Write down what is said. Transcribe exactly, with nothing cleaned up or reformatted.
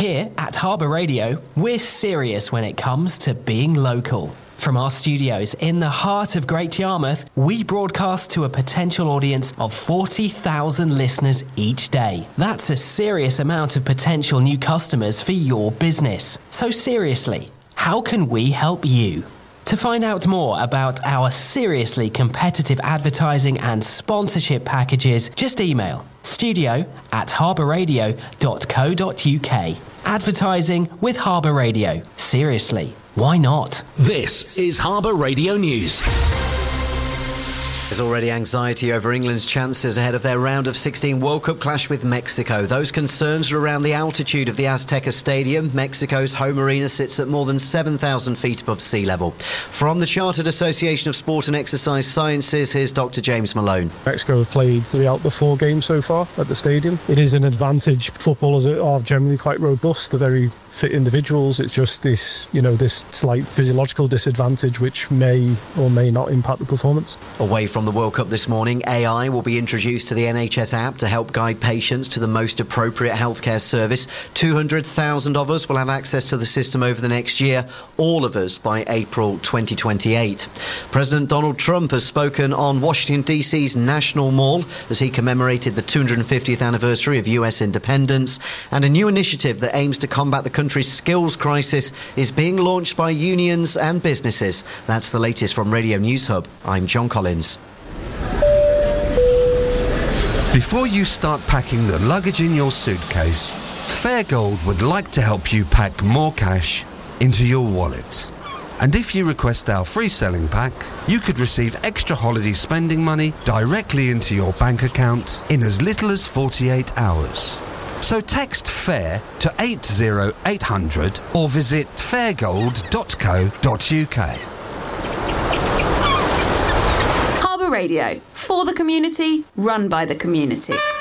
Here at Harbour Radio, we're serious when it comes to being local. From our studios in the heart of Great Yarmouth, we broadcast to a potential audience of forty thousand listeners each day. That's a serious amount of potential new customers for your business. So seriously, how can we help you? To find out more about our seriously competitive advertising and sponsorship packages, just email studio at harbourradio dot co dot uk. Advertising with Harbour Radio. Seriously, why not? This is Harbour Radio News. There's already anxiety over England's chances ahead of their round of sixteen World Cup clash with Mexico. Those concerns are around the altitude of the Azteca Stadium. Mexico's home arena sits at more than seven thousand feet above sea level. From the Chartered Association of Sport and Exercise Sciences, here's Doctor James Malone. Mexico have played throughout the four games so far at the stadium. It is an advantage. Footballers are generally quite robust. They're very fit individuals. It's just this, you know, this slight physiological disadvantage which may or may not impact the performance. Away from the World Cup this morning, A I will be introduced to the N H S app to help guide patients to the most appropriate healthcare service. two hundred thousand of us will have access to the system over the next year, all of us by April twenty twenty-eight. President Donald Trump has spoken on Washington D C's National Mall as he commemorated the two hundred fiftieth anniversary of U S independence, and a new initiative that aims to combat the country's skills crisis is being launched by unions and businesses. That's the latest from Radio News Hub. I'm John Collins. Before you start packing the luggage in your suitcase, Fairgold would like to help you pack more cash into your wallet. And if you request our free selling pack, you could receive extra holiday spending money directly into your bank account in as little as forty-eight hours. So text FAIR to eight zero eight hundred or visit fairgold dot co dot uk. Harbour Radio, for the community, run by the community.